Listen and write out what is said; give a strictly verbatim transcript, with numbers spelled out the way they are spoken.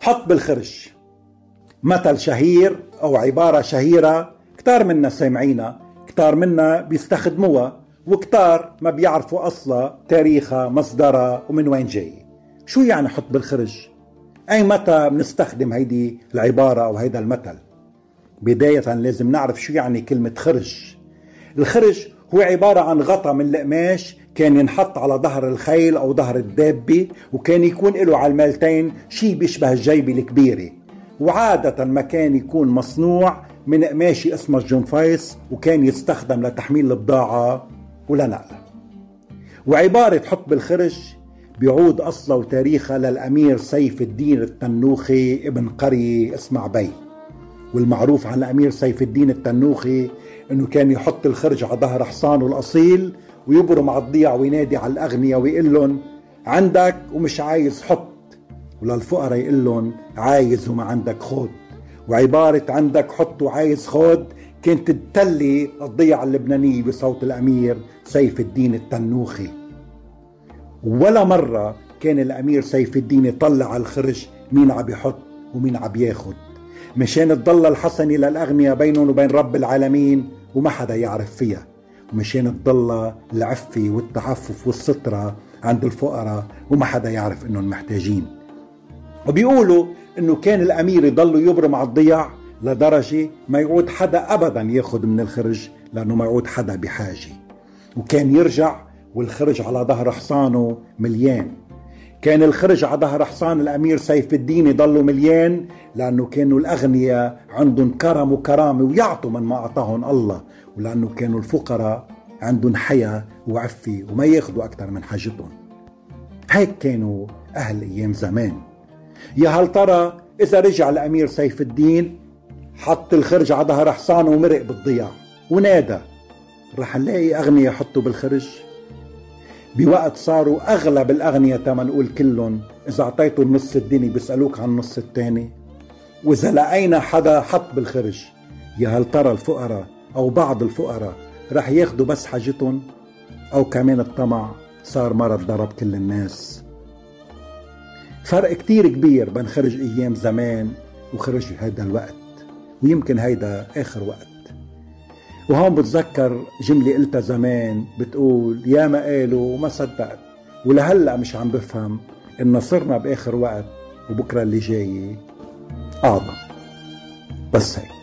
حط بالخرج مثل شهير أو عبارة شهيرة كتار منا سامعينا، كتار منا بيستخدموها، وكتار ما بيعرفوا أصلا تاريخها مصدرها ومن وين جاي. شو يعني حط بالخرج؟ أي متى بنستخدم هيدي العبارة أو هيدا المثل؟ بداية لازم نعرف شو يعني كلمة خرج. الخرج هو عبارة عن غطا من القماش كان ينحط على ظهر الخيل أو ظهر الدابة، وكان يكون له على المالتين شي بيشبه الجيبة الكبيرة، وعادة ما كان يكون مصنوع من قماش اسمه الجنفايس، وكان يستخدم لتحميل البضاعة ولنقلها. وعبارة حط بالخرج بيعود أصله وتاريخها للأمير سيف الدين التنوخي ابن قرية اسمع بي. والمعروف عن الأمير سيف الدين التنوخي أنه كان يحط الخرج على ظهر حصانه الأصيل ويبرم على الضيع وينادي على الأغنياء ويقول لهم عندك ومش عايز حط، وللفقراء يقول لهم عايز وما عندك خود. وعبارة عندك حط وعايز خود كانت تتلي الضيعة اللبنانية بصوت الأمير سيف الدين التنوخي. ولا مرة كان الأمير سيف الدين يطلع على الخرج مين عم يحط ومين عم ياخد، مشان تضل الحسنة للأغنياء بينهم وبين رب العالمين وما حدا يعرف فيها، ومشان تضل العفة والتعفف والسترة عند الفقراء وما حدا يعرف انهم محتاجين. وبيقولوا انه كان الأمير يضل يبرم على الضياع لدرجة ما يعود حدا أبدا ياخد من الخرج، لأنه ما يعود حدا بحاجة. وكان يرجع والخرج على ظهر حصانه مليان. كان الخرج على ظهر حصان الأمير سيف الدين يضلوا مليان، لأنه كانوا الأغنياء عندهم كرم وكرامة ويعطوا من ما أعطاهم الله، ولأنه كانوا الفقراء عندهم حياة وعفة وما ياخدوا أكثر من حاجتهم. هيك كانوا أهل أيام زمان. يا هل ترى إذا رجع الأمير سيف الدين حط الخرج على ظهر حصانه ومرق بالضياع ونادى، رح نلاقي أغنياء يحطوا بالخرج؟ بوقت صاروا أغلب الأغنياء تما نقول كلهم إذا أعطيتوا النص الديني بيسألوك عن النص التاني. وإذا لقينا حدا حط بالخرج، يا هل ترى الفقراء أو بعض الفقراء رح ياخدوا بس حاجتهم، أو كمان الطمع صار مرض ضرب كل الناس؟ فرق كتير كبير بين خرج أيام زمان وخرج هيدا الوقت، ويمكن هيدا آخر وقت. وهون بتذكر جملة قلتها زمان بتقول يا ما قالوا وما صدقت، ولهلأ مش عم بفهم إن صرنا بآخر وقت وبكرة اللي جاي أعظم. بس هيك.